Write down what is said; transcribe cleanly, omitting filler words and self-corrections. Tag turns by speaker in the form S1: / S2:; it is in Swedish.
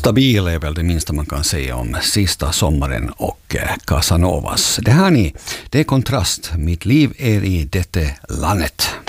S1: Stabil är väl det minsta man kan säga om Sista sommaren och Casanovas. Det här det är Kontrast. Mitt liv är i detta landet.